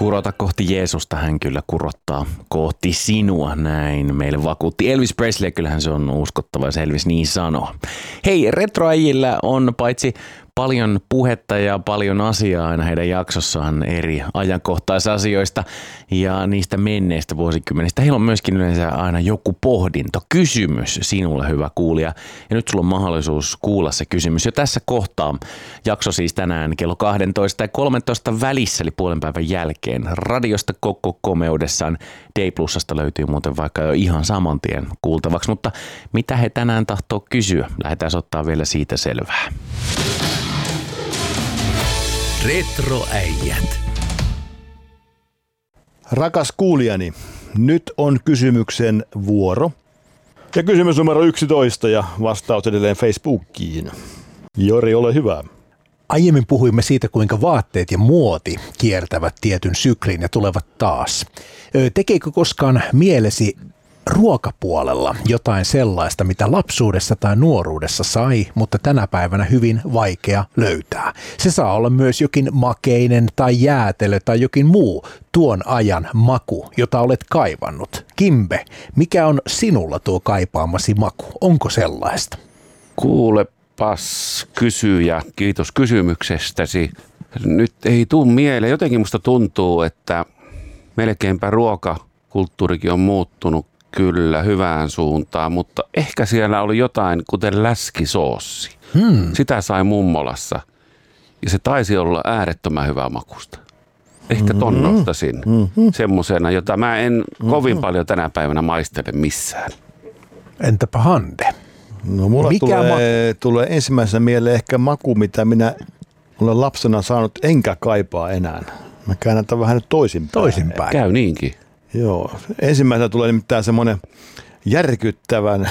kurota kohti Jeesusta, hän kyllä kurottaa kohti sinua, näin meille vakuutti Elvis Presley, kyllähän se on uskottava, jos Elvis niin sanoo. Hei, retroäjillä on paitsi paljon puhetta ja paljon asiaa aina heidän jaksossaan eri ajankohtaisasioista ja niistä menneistä vuosikymmenistä. Heillä on myöskin yleensä aina joku pohdinto, kysymys sinulle, hyvä kuulija. Ja nyt sulla on mahdollisuus kuulla se kysymys jo tässä kohtaa. Jakso siis tänään kello 12 ja 13 välissä, eli puolen päivän jälkeen. Radiosta koko komeudessaan. D-Plusasta löytyy muuten vaikka jo ihan saman tien kuultavaksi. Mutta mitä he tänään tahtoo kysyä? Lähdetään ottaa vielä siitä selvää. Retroäijät. Rakas kuulijani, nyt on kysymyksen vuoro. Ja kysymys numero 11 ja vastaus edelleen Facebookiin. Jori, ole hyvä. Aiemmin puhuimme siitä, kuinka vaatteet ja muoti kiertävät tietyn syklin ja tulevat taas. Tekeekö koskaan mielesi ruokapuolella jotain sellaista, mitä lapsuudessa tai nuoruudessa sai, mutta tänä päivänä hyvin vaikea löytää? Se saa olla myös jokin makeinen tai jäätelö tai jokin muu tuon ajan maku, jota olet kaivannut. Kimbe, mikä on sinulla tuo kaipaamasi maku? Onko sellaista? Kuulepas kysyjä, kiitos kysymyksestäsi. Nyt ei tule mieleen. Jotenkin musta tuntuu, että melkeinpä ruokakulttuurikin on muuttunut kyllä hyvään suuntaan, mutta ehkä siellä oli jotain kuten läskisoossi. Sitä sai mummolassa ja se taisi olla äärettömän hyvää makusta. Ehkä ton nostasin semmosena, jota mä en kovin paljon tänä päivänä maistele missään. Entäpä Hande? No mulla tulee ensimmäisenä mieleen ehkä maku, mitä minä olen lapsena saanut enkä kaipaa enää. Mä käännän tämän vähän nyt toisinpäin. Käy niinkin. Joo. Ensimmäisenä tulee nimittäin semmoinen järkyttävän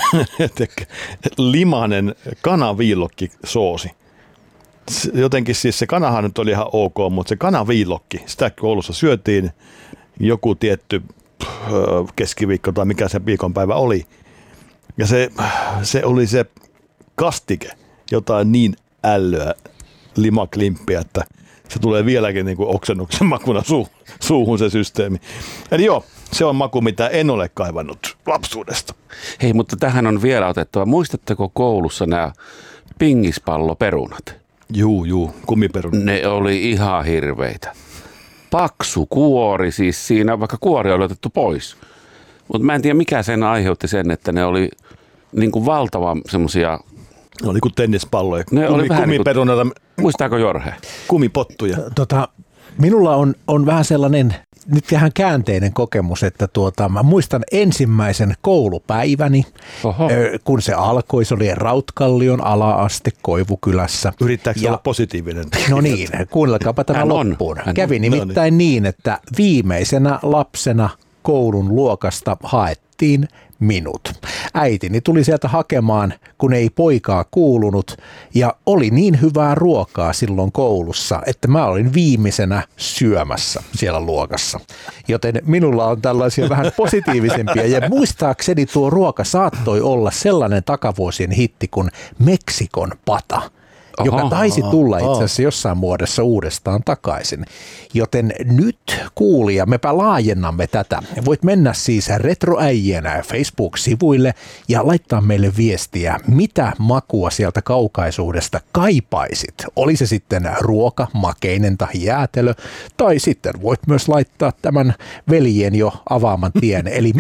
limainen kanaviilokkisoosi. Jotenkin siis se kanahan nyt oli ihan ok, mutta se kanaviilokki, sitä koulussa syötiin joku tietty keskiviikko tai mikä se viikonpäivä oli. Ja se oli se kastike, jotain niin ällöä limaklimppiä, että se tulee vieläkin niin kuin oksennuksen makuna suuhun se systeemi. Eli joo, se on maku, mitä en ole kaivannut lapsuudesta. Hei, mutta tähän on vielä otettava. Muistatteko koulussa nämä pingispalloperunat? Juu, kumiperunat. Ne oli ihan hirveitä. Paksu kuori siis siinä, vaikka kuori oli otettu pois. Mutta mä en tiedä, mikä sen aiheutti sen, että ne oli niin kuin valtavan semmoisia. Ne oli kuin tennispalloja. Ne oli vähän kumiperunata. Muistaako Jorge? Kumipottuja. Minulla on vähän sellainen nyt vähän käänteinen kokemus, että mä muistan ensimmäisen koulupäiväni, kun se alkoi, se oli Rautkallion ala-aste Koivukylässä. Yrittääkö olla positiivinen? No niin, kuunnelkaapa tämä loppuun. Kävi nimittäin niin, että viimeisenä lapsena koulun luokasta haettiin minut. Äitini tuli sieltä hakemaan, kun ei poikaa kuulunut, ja oli niin hyvää ruokaa silloin koulussa, että mä olin viimeisenä syömässä siellä luokassa. Joten minulla on tällaisia vähän positiivisempia, ja muistaakseni tuo ruoka saattoi olla sellainen takavuosien hitti kuin Meksikon pata, joka taisi tulla itse asiassa jossain muodossa uudestaan takaisin. Joten nyt kuulija, mepä laajennamme tätä. Voit mennä siis retroäijänä Facebook-sivuille ja laittaa meille viestiä, mitä makua sieltä kaukaisuudesta kaipaisit. Oli se sitten ruoka, makeinen tai jäätelö, tai sitten voit myös laittaa tämän veljen jo avaaman tien, eli